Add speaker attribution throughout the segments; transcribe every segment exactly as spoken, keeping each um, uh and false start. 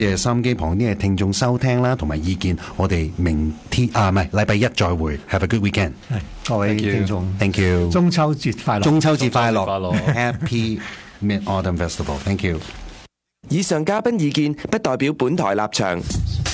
Speaker 1: 誒收音機旁啲嘅聽眾收聽啦，同埋意見，我哋明天啊唔係禮拜一再會 ，Have a good weekend。
Speaker 2: 係各位聽眾
Speaker 1: ，Thank you，
Speaker 2: 中秋節快樂，
Speaker 1: 中秋節快樂 ，Happy Mid Autumn Festival，Thank you。
Speaker 3: 以上嘉賓意見不代表本台立場。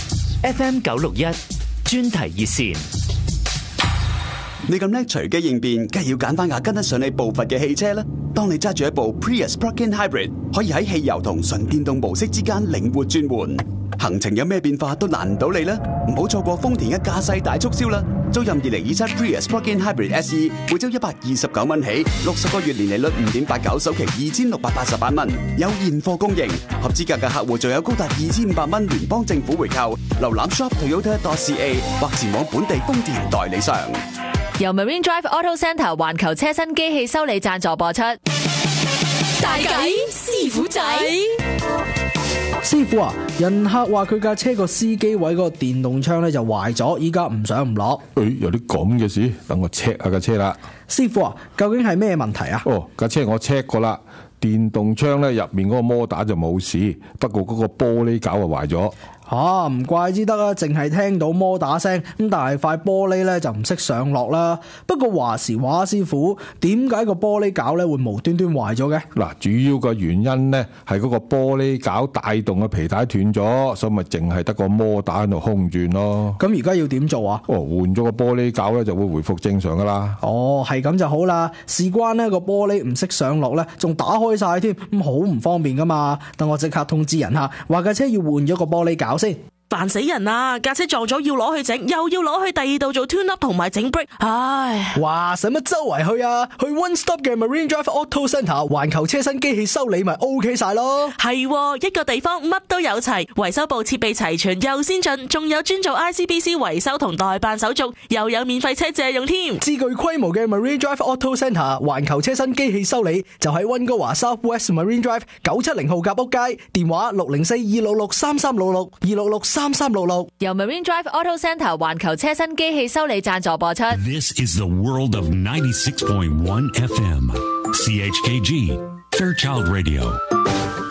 Speaker 4: F M 九六一專題熱線。
Speaker 5: 你咁叻隨機應變，梗係要揀翻架跟得上你步伐嘅汽車啦。當你揸住一部 Prius Plug-in Hybrid， 可以喺汽油同純電動模式之間靈活轉換，行程有咩變化都難唔到你啦。唔好錯過豐田嘅駕駛大促銷啦！租任二零二七 Prius Plug-in Hybrid S E， 每周一百二十九蚊起，六十個月年利率五點八九，首期二千六百八十八蚊，有現貨供應。合資格嘅客戶仲有高達二千五百蚊聯邦政府回購。瀏覽 shop toyota dot c a 或前往本地豐田代理商。
Speaker 6: 由 Marine Drive Auto Centre 環球車身機器修理贊助播出。
Speaker 7: 大計師傅仔，
Speaker 8: 師傅啊，人客話佢架車個司機位嗰個電動窗咧就壞咗，依家唔上唔落。
Speaker 9: 誒、欸，有啲咁嘅事，等我 check 下架車啦。
Speaker 8: 師傅啊，究竟係咩問題啊？
Speaker 9: 哦，架車我 check 過啦，電動窗咧入面嗰個摩打就冇事，不過嗰個玻璃膠啊壞咗。
Speaker 8: 吓，唔怪之得啦，淨係聽到摩打聲咁，但係塊玻璃咧就唔識上落啦。不過話時話，師傅，點解個玻璃膠咧會無端端壞咗嘅？
Speaker 9: 嗱，主要個原因咧係嗰個玻璃膠帶動嘅皮帶斷咗，所以咪淨係得個摩打喺度空轉咯。
Speaker 8: 咁而家要點做啊？
Speaker 9: 哦，換咗個玻璃膠咧就會回復正常噶啦。
Speaker 8: 哦，係咁就好啦。事關呢個玻璃唔識上落咧，仲打開晒添，咁好唔方便噶嘛。等我即刻通知人客，話架車要換咗個玻璃膠先。
Speaker 7: 煩死人啦！架車撞咗要攞去整，又要攞去第二度做 tune up 同埋整 brake， 唉！
Speaker 8: 哇，使乜周圍去啊？去 One Stop 嘅 Marine Drive Auto Centre 環球車身機器修理咪 OK 晒咯。
Speaker 7: 係，一個地方乜都有齊，維修部設備齊全又先進，仲有專做 I C B C 維修同代辦手續，又有免費車借用添。
Speaker 8: 至具規模嘅 Marine Drive Auto Centre 環球車身機器修理就喺溫哥華 South West Marine Drive 九七零號夾屋街，電話六零四二六六三三六六二六六三三六六。
Speaker 6: 由 Marine Drive Auto Centre 環球車身機器修理贊助播出。
Speaker 10: This is the world of ninety-six point one F M C H K G Fairchild Radio。